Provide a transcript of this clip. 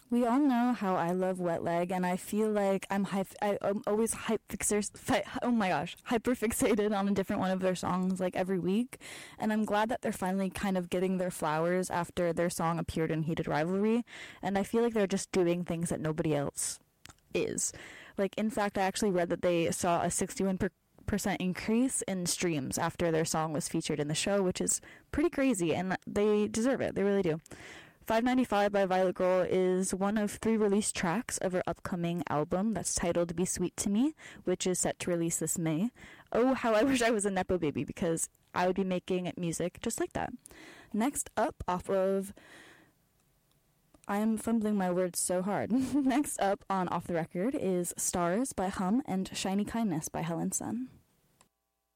We all know how I love Wet Leg, and I feel like I'm always hyper fixated on a different one of their songs like every week, and I'm glad that they're finally kind of getting their flowers after their song appeared in Heated Rivalry, and I feel like they're just doing things that nobody else is. Like, in fact, I actually read that they saw a 61% increase in streams after their song was featured in the show, which is pretty crazy, and they deserve it. They really do. 595 by Violet Girl is one of 3 released tracks of her upcoming album that's titled Be Sweet to Me, which is set to release this May. Oh, how I wish I was a Nepo baby, because I would be making music just like that. Next up, off of... I am fumbling my words so hard. Next up on Off the Record is Stars by Hum and Shiny Kindness by Helen Sun.